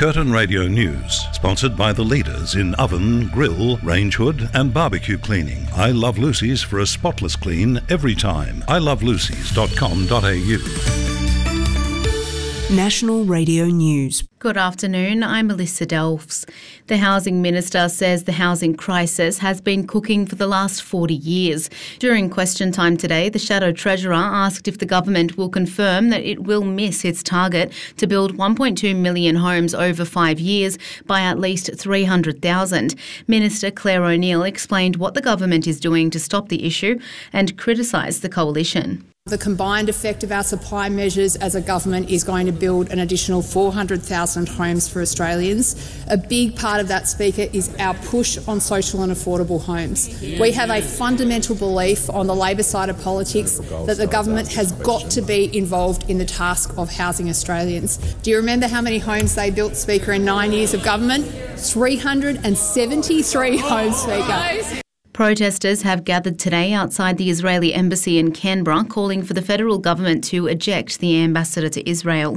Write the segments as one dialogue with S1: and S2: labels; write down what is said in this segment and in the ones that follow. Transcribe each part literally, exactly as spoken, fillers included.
S1: Curtin Radio News, sponsored by the leaders in oven, grill, range hood and barbecue cleaning. I Love Lucy's for a spotless clean every time. I love lucys dot com dot a u.
S2: National Radio News.
S3: Good afternoon, I'm Melissa Delfs. The Housing Minister says the housing crisis has been cooking for the last forty years. During question time today, the Shadow Treasurer asked if the government will confirm that it will miss its target to build one point two million homes over five years by at least three hundred thousand. Minister Claire O'Neil explained what the government is doing to stop the issue and criticised the coalition.
S4: The combined effect of our supply measures as a government is going to build an additional four hundred thousand homes for Australians. A big part of that, Speaker, is our push on social and affordable homes. We have a fundamental belief on the Labor side of politics that the government has got to be involved in the task of housing Australians. Do you remember how many homes they built, Speaker, in nine years of government? three hundred seventy-three homes, Speaker.
S3: Protesters have gathered today outside the Israeli embassy in Canberra, calling for the federal government to eject the ambassador to Israel.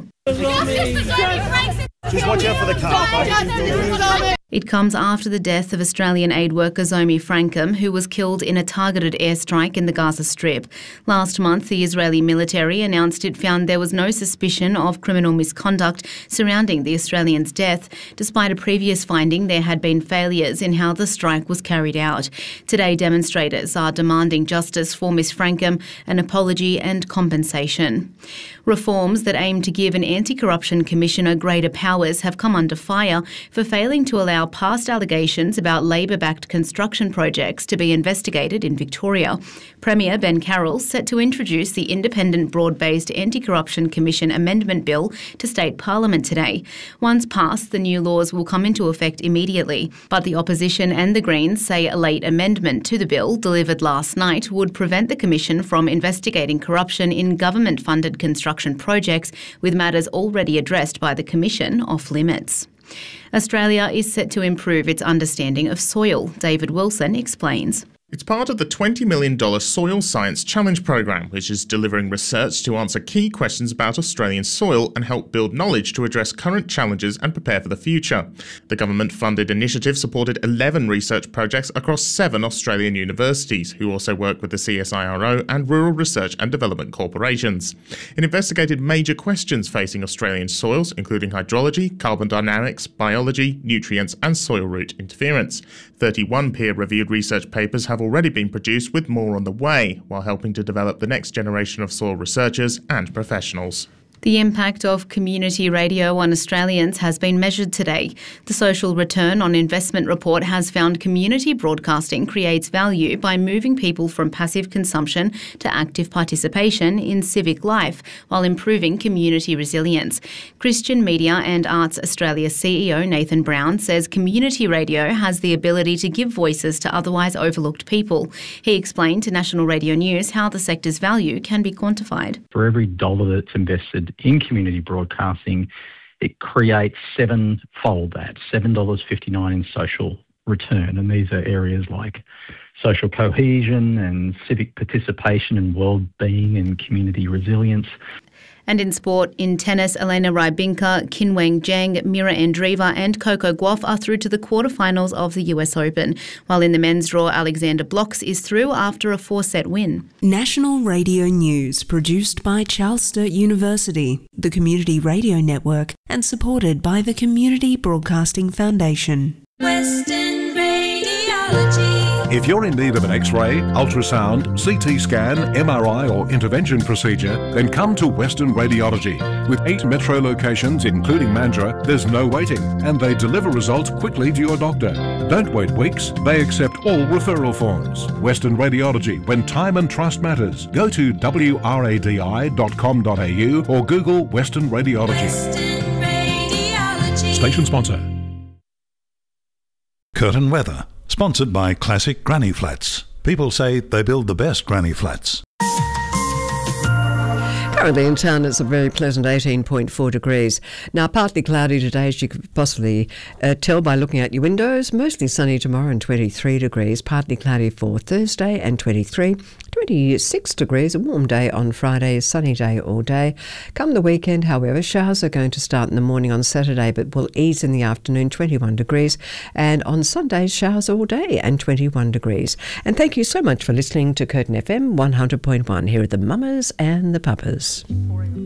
S5: Just watch out for the car.
S3: It comes after the death of Australian aid worker Zomi Frankham, who was killed in a targeted airstrike in the Gaza Strip. Last month, the Israeli military announced it found there was no suspicion of criminal misconduct surrounding the Australian's death, despite a previous finding there had been failures in how the strike was carried out. Today, demonstrators are demanding justice for Miss Frankham, an apology and compensation. Reforms that aim to give an anti-corruption commissioner greater powers have come under fire for failing to allow past allegations about Labor-backed construction projects to be investigated in Victoria. Premier Ben Carroll set to introduce the Independent Broad-Based Anti-Corruption Commission Amendment Bill to State Parliament today. Once passed, the new laws will come into effect immediately, but the opposition and the Greens say a late amendment to the bill delivered last night would prevent the Commission from investigating corruption in government-funded construction projects, with matters already addressed by the Commission off limits. Australia is set to improve its understanding of soil. David Wilson explains.
S6: It's part of the twenty million dollars Soil Science Challenge program, which is delivering research to answer key questions about Australian soil and help build knowledge to address current challenges and prepare for the future. The government-funded initiative supported eleven research projects across seven Australian universities, who also work with the C S I R O and rural research and development corporations. It investigated major questions facing Australian soils, including hydrology, carbon dynamics, biology, nutrients and soil root interference. thirty-one peer-reviewed research papers have already been produced, with more on the way, while helping to develop the next generation of soil researchers and professionals.
S3: The impact of community radio on Australians has been measured today. The Social Return on Investment report has found community broadcasting creates value by moving people from passive consumption to active participation in civic life, while improving community resilience. Christian Media and Arts Australia C E O Nathan Brown says community radio has the ability to give voices to otherwise overlooked people. He explained to National Radio News how the sector's value can be quantified.
S7: For every dollar that's invested in community broadcasting, it creates sevenfold that, seven dollars fifty-nine in social return. And these are areas like social cohesion and civic participation and well-being and community resilience.
S3: And in sport, in tennis, Elena Rybinka, Qinwen Zheng, Mira Andreeva and Coco Gauff are through to the quarterfinals of the U S Open, while in the men's draw, Alexander Blocks is through after a four-set win.
S2: National Radio News, produced by Charles Sturt University, the Community Radio Network, and supported by the Community Broadcasting Foundation.
S8: Western Radiology.
S1: If you're in need of an X-ray, ultrasound, C T scan, M R I or intervention procedure, then come to Western Radiology. With eight metro locations, including Mandurah, there's no waiting, and they deliver results quickly to your doctor. Don't wait weeks. They accept all referral forms. Western Radiology, when time and trust matters. Go to w r a d i dot com dot a u or Google Western Radiology.
S8: Western Radiology.
S1: Station sponsor. Curtin Weather. Sponsored by Classic Granny Flats. People say they build the best granny flats.
S9: Currently in town, it's a very pleasant eighteen point four degrees. Now, partly cloudy today, as you could possibly uh, tell by looking out your windows. Mostly sunny tomorrow and twenty-three degrees. Partly cloudy for Thursday and twenty-three. twenty-six degrees, a warm day on Friday, a sunny day all day. Come the weekend, however, showers are going to start in the morning on Saturday, but will ease in the afternoon, twenty-one degrees. And on Sunday, showers all day and twenty-one degrees. And thank you so much for listening to Curtin F M one hundred point one. Here are the Mamas and the Papas.